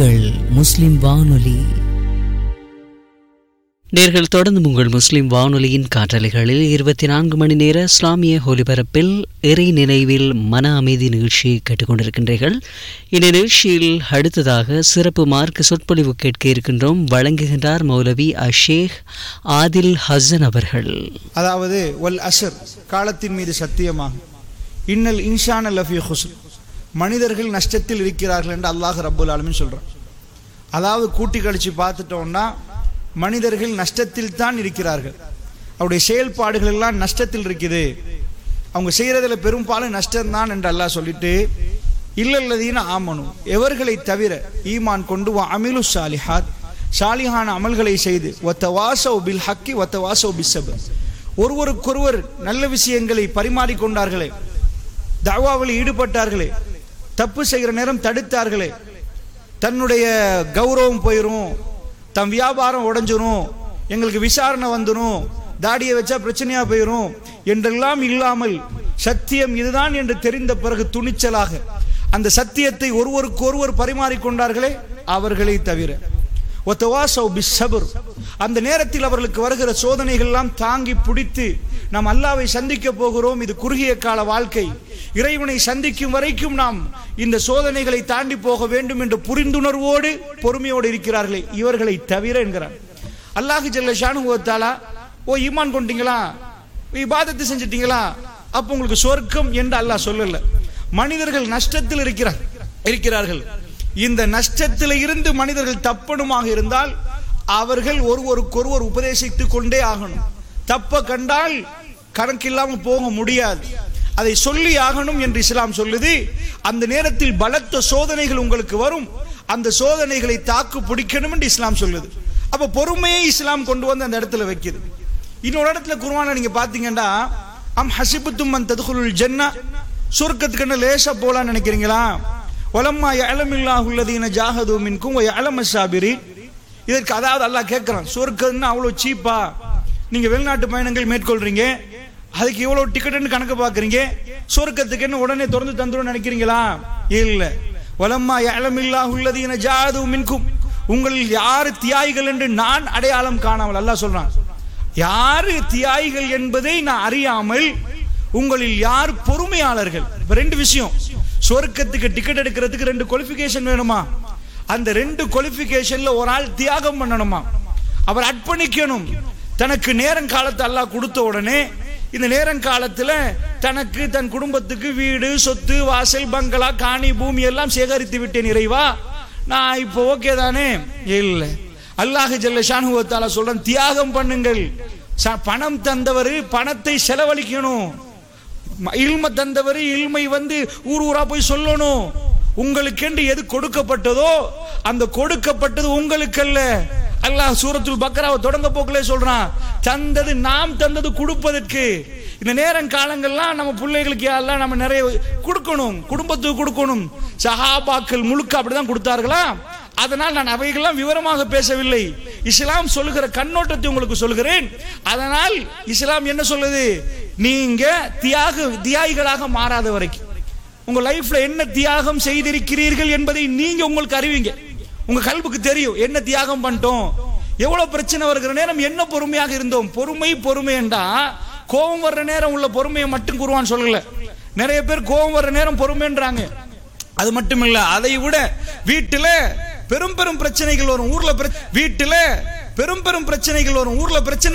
உங்கள் முஸ்லிம் வானொலி. நேர்கள் தொடர்ந்து உங்கள் முஸ்லிம் வானொலியின் காற்றலைகளில் 24 மணி நேர இஸ்லாமிய ஒலிபரப்பில் இறை நினைவில் மன அமைதி நிகழ்ச்சியை கேட்டுக்கொண்டிருக்கின்றீர்கள். இந்த நிகழ்ச்சியில் அடுத்ததாக சிறப்பு மார்க்க சொற்பொழிவு கேட்க இருக்கின்றோம். வழங்குகின்றார் மௌலவி ஷேக் ஆதில் ஹசன் அவர்கள். அதாவது வல் அஸ்ர், காலத்தின் மீது சத்தியமாக, இன்னல் இன்சான லஃபீ ஹுஸ்ர், மனிதர்கள் நஷ்டத்தில் இருக்கிறார்கள் என்று அல்லாஹ் ரப்புல் ஆலமீன் சொல்றான். அதாவது கூட்டி கழிச்சு பார்த்துட்டோம்னா மனிதர்கள் நஷ்டத்தில் தான் இருக்கிறார்கள். அவருடைய செயல்பாடுகள் எல்லாம் நஷ்டத்தில் இருக்குது, அவங்க செய்யறதுல பெரும்பாலும் நஷ்டம்தான் என்று அல்லாஹ் சொல்லிட்டு, இல்லல்லதீன ஆமனு, எவர்களை தவிர ஈமான் கொண்டு அமிலு சாலிஹாத், சாலிஹான அமல்களை செய்து, வத்தவாசௌ பில் ஹக்கி வத்தவாசௌ பிஸ்ஸப்ர், ஒருவருக்கொருவர் நல்ல விஷயங்களை பரிமாறிக்கொண்டார்களே, தஅவாவில் ஈடுபட்டார்களே, தப்பு செய்கிற நேரம் தடுத்தார்களே, தன்னுடைய கௌரவம் போயிடும், தம் வியாபாரம் உடைஞ்சிரும், எங்களுக்கு விசாரணை வந்துடும், தாடியை வச்சா பிரச்சனையா போயிடும் என்றெல்லாம் இல்லாமல் சத்தியம் இதுதான் என்று தெரிந்த பிறகு துணிச்சலாக அந்த சத்தியத்தை ஒருவருக்கொருவர் பரிமாறிக்கொண்டார்களே, அவர்களை தவிர வத்தவாசௌ பிஸ்ஸப்ர், அந்த நேரத்தில் அவர்களுக்கு வருகிற சோதனைகள் எல்லாம் தாங்கி பிடித்து, நாம் அல்லாஹ்வை சந்திக்க போகிறோம், இது குறுகிய கால வாழ்க்கை, இறைவனை சந்திக்கும் வரைக்கும் நாம் இந்த சோதனைகளை தாண்டி போக வேண்டும் என்று புரிந்துணர்வோடு பொறுமையோடு இருக்கிறார்களே, இவர்களை தவிர என்கிறார் அல்லாஹ் ஜல்ல ஷானுஹு வ தஆலா. ஓ ஈமான் கொண்டீங்களா, இபாதத்து செஞ்சிட்டீங்களா, அப்ப உங்களுக்கு சொர்க்கம் என்று அல்லாஹ் சொல்லல. மனிதர்கள் நஷ்டத்தில் இருக்கிறார்கள். இந்த நஷ்டத்தில் இருந்து மனிதர்கள் தப்பணுமாக இருந்தால் அவர்கள் ஒருவருக்கொருவர் உபதேசித்துக் கொண்டே ஆகணும். தப்ப கண்டால் கணக்கில்லாம போக முடியாது, அதை சொல்லி ஆகணும் என்று இஸ்லாம் சொல்லுது. அந்த நேரத்தில் பலத்த சோதனைகள் உங்களுக்கு வரும், அந்த சோதனைகளை தாக்கு பிடிக்கணும் என்று இஸ்லாம் சொல்லுது. அப்ப பொறுமையை இஸ்லாம் கொண்டு வந்து அந்த இடத்துல வைக்குது. இன்னொரு இடத்துல குர்ஆன்ல நீங்க பாத்தீங்கன்னா, அம் ஹஸிபுத்தும் அன் தத்குலுல் ஜன்னah, சொர்க்கத்துக்கு லேசா போலான்னு நினைக்கிறீங்களா, வலம்மா யஅலமில்லாஹு அல்லதீன ஜாஹது மின்கும் வ யஅலமஸ் ஸாபிரீன். இதற்கு அதாவது அல்லாஹ் கேட்கிறான், சொர்க்கம்னா அவ்வளவு சீப்பா, நீங்க வெளிநாட்டு பயணங்கள் மேற்கொள்றீங்க, அதுக்கு இவ்வளவு டிக்கெட்னு கணக்கு பாக்குறீங்க, சொர்க்கத்துக்கு என்ன உடனே திறந்து தந்துரும் நினைக்கிறீங்களா? இல்ல. வலம்மா யஅலமில்லாஹு அல்லதீன ஜாஹது மின்கும், உங்களில் யாரு தியாகிகள் என்று நான் அடையாளம் காணாமல், அல்லாஹ் சொல்றான், யாரு தியாகிகள் என்பதை நான் அறியாமல் உங்களில் யார் பொறுமையாளர்கள். இப்ப ரெண்டு விஷயம், சொர்க்கத்துக்கு டிக்கெட் எடுக்கிறதுக்கு 2 குவாலிஃபிகேஷன் வேணுமா, அந்த 2 குவாலிஃபிகேஷன்ல ஒரு ஆள் தியாகம் பண்ணணுமா, அவர் அர்ப்பணிக்கணும். தனக்கு நேரங்காலத்தை அல்லாஹ் கொடுத்த உடனே இந்த நேரங்காலத்துல தனக்கு தன் குடும்பத்துக்கு வீடு சொத்து வாசல் பங்களா காணி பூமி எல்லாம் சேகரித்து விட்டேன் இறைவா, நான் இப்போ ஓகே தானே? இல்லை. அல்லாஹ் ஜல்ல ஷானுஹு வ தஆலா சொல்றான், தியாகம் பண்ணுங்கள். பணம் தந்தவர் பணத்தை செலவழிக்கணும், இல்ம தந்தவர் இல்மை வந்து ஊர் ஊரா போய் சொல்லணும். உங்களுக்கென்று எது கொடுக்கப்பட்டதோ அந்த கொடுக்கப்பட்டது உங்களுக்கல்ல. அல்லாஹ் சூரத்துல் பக்ராவை தொடங்க போக்கிலே சொல்றான், தந்தது நாம் தந்தது கொடுப்பதற்கு. இந்த நேரம் காலங்கள்லாம் நம்ம பிள்ளைகளுக்கு எல்லாம் நம்ம நிறைய கொடுக்கணும், குடும்பத்துக்கு கொடுக்கணும். சஹாபாக்கள் முழுக்க அப்படிதான் கொடுத்தார்களா? அதனால் நான் அவைகள்லாம் விவரமாக பேசவில்லை, இஸ்லாம் சொல்லுகிற கண்ணோட்டத்தை உங்களுக்கு சொல்கிறேன். அதனால் இஸ்லாம் என்ன சொல்லுது, நீங்க தியாகிகளாக மாறாத வரைக்கும் உங்க லைஃப்ல என்ன தியாகம் செய்திருக்கிறீர்கள் என்பதை நீங்க உங்களுக்கு அறிவிங்க. உங்க கல்புக்கு தெரியும் என்ன தியாகம் பண்ணிட்டோம், எவ்வளவு பிரச்சனை வருகிற நேரம் என்ன பொறுமையாக இருந்தோம். பொறுமை என்றா கோபம் வர்ற நேரம் உள்ள பொறுமையை மட்டும் குர்ஆன் சொல்லல. நிறைய பேர் கோபம் வர்ற நேரம் பொறுமைன்றாங்க. அது மட்டும் இல்ல, அதை விட வீட்டுல பெரும் பிரச்சனைகள் வரும், ஊர்ல வீட்டுல பெரும் பிரச்சனைகள் வரும், ஊர்ல பிரச்சனை